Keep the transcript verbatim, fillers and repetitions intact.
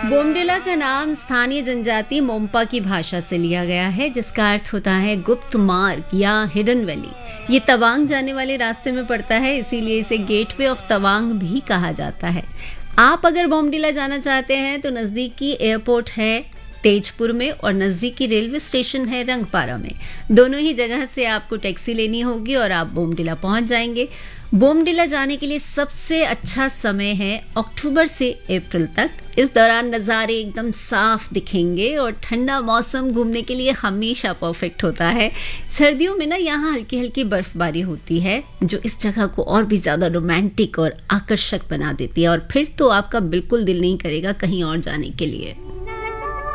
बोमडिला का नाम स्थानीय जनजाति मोम्पा की भाषा से लिया गया है, जिसका अर्थ होता है गुप्त मार्ग या हिडन वैली। ये तवांग जाने वाले रास्ते में पड़ता है, इसीलिए इसे गेटवे ऑफ तवांग भी कहा जाता है। आप अगर बोमडिला जाना चाहते हैं तो नजदीकी एयरपोर्ट है तेजपुर में और नजदीकी रेलवे स्टेशन है रंगपारा में। दोनों ही जगह से आपको टैक्सी लेनी होगी और आप बोमडिला पहुंच जाएंगे। बोमडिला जाने के लिए सबसे अच्छा समय है अक्टूबर से अप्रैल तक। इस दौरान नज़ारे एकदम साफ दिखेंगे और ठंडा मौसम घूमने के लिए हमेशा परफेक्ट होता है। सर्दियों में ना यहाँ हल्की हल्की बर्फबारी होती है, जो इस जगह को और भी ज़्यादा रोमांटिक और आकर्षक बना देती है, और फिर तो आपका बिल्कुल दिल नहीं करेगा कहीं और जाने के लिए।